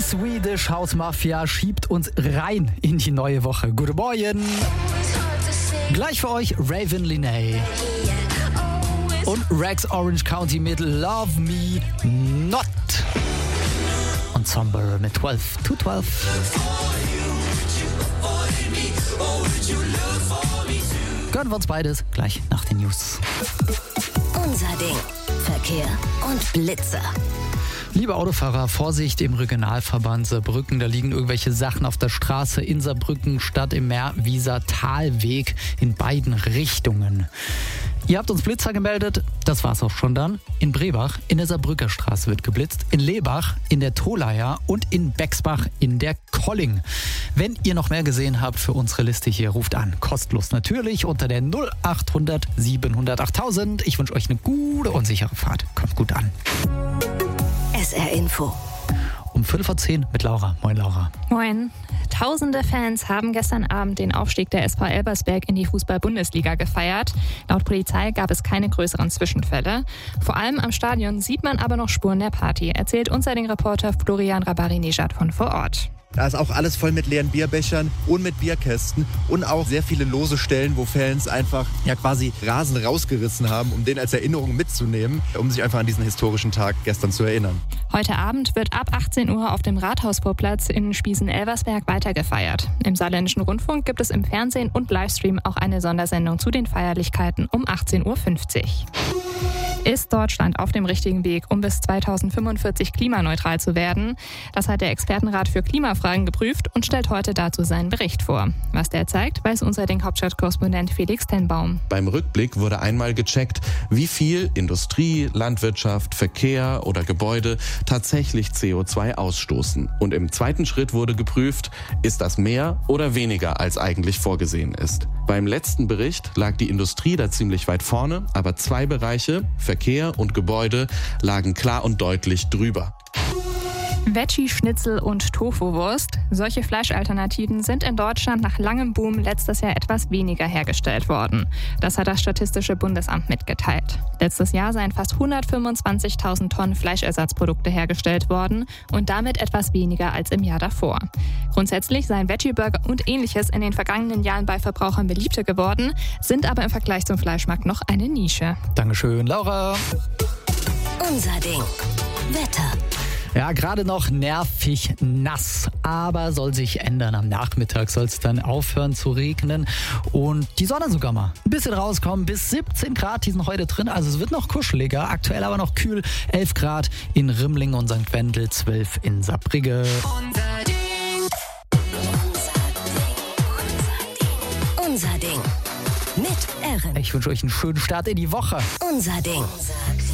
Swedish House Mafia schiebt uns rein in die neue Woche. Guten Morgen! Gleich für euch Raven Linney und Rex Orange County mit Love Me Not und Somber mit 12 to 12. Gönnen wir uns beides gleich nach den News. Unser Ding. Verkehr und Blitzer. Liebe Autofahrer, Vorsicht im Regionalverband Saarbrücken. Da liegen irgendwelche Sachen auf der Straße in Saarbrücken, Stadt im Meerwieser Talweg in beiden Richtungen. Ihr habt uns Blitzer gemeldet, das war's auch schon dann. In Brebach in der Saarbrücker Straße wird geblitzt, in Lebach in der Tolaier und in Bexbach in der Kolling. Wenn ihr noch mehr gesehen habt für unsere Liste hier, ruft an. Kostenlos natürlich unter der 0800 700 8000. Ich wünsche euch eine gute und sichere Fahrt. Kommt gut an. SR Info. Um 5:10 mit Laura. Moin Laura. Moin. Tausende Fans haben gestern Abend den Aufstieg der SV Elversberg in die Fußball-Bundesliga gefeiert. Laut Polizei gab es keine größeren Zwischenfälle. Vor allem am Stadion sieht man aber noch Spuren der Party, erzählt unser Reporter Florian Rabari-Nejad von vor Ort. Da ist auch alles voll mit leeren Bierbechern und mit Bierkästen und auch sehr viele lose Stellen, wo Fans einfach quasi Rasen rausgerissen haben, um den als Erinnerung mitzunehmen, um sich einfach an diesen historischen Tag gestern zu erinnern. Heute Abend wird ab 18 Uhr auf dem Rathausvorplatz in Spiesen-Elversberg weitergefeiert. Im Saarländischen Rundfunk gibt es im Fernsehen und Livestream auch eine Sondersendung zu den Feierlichkeiten um 18.50 Uhr. Ist Deutschland auf dem richtigen Weg, um bis 2045 klimaneutral zu werden? Das hat der Expertenrat für Klimafragen geprüft und stellt heute dazu seinen Bericht vor. Was der zeigt, weiß unser Hauptstadtkorrespondent Felix Tenbaum. Beim Rückblick wurde einmal gecheckt, wie viel Industrie, Landwirtschaft, Verkehr oder Gebäude tatsächlich CO2 ausstoßen. Und im zweiten Schritt wurde geprüft, ist das mehr oder weniger als eigentlich vorgesehen ist. Beim letzten Bericht lag die Industrie da ziemlich weit vorne, aber zwei Bereiche, Verkehr und Gebäude, lagen klar und deutlich drüber. Veggie, Schnitzel und Tofu-Wurst. Solche Fleischalternativen sind in Deutschland nach langem Boom letztes Jahr etwas weniger hergestellt worden. Das hat das Statistische Bundesamt mitgeteilt. Letztes Jahr seien fast 125.000 Tonnen Fleischersatzprodukte hergestellt worden und damit etwas weniger als im Jahr davor. Grundsätzlich seien Veggie-Burger und Ähnliches in den vergangenen Jahren bei Verbrauchern beliebter geworden, sind aber im Vergleich zum Fleischmarkt noch eine Nische. Dankeschön, Laura. Unser Ding. Wetter. Ja, gerade noch nervig nass, aber soll sich ändern. Am Nachmittag soll es dann aufhören zu regnen und die Sonne sogar mal ein bisschen rauskommen. Bis 17 Grad, die sind heute drin, also es wird noch kuscheliger. Aktuell aber noch kühl, 11 Grad in Rimmling und St. Wendel, 12 in Saarbrücken. Unser Ding. Unser Ding. Mit Erin. Ich wünsche euch einen schönen Start in die Woche. Unser Ding.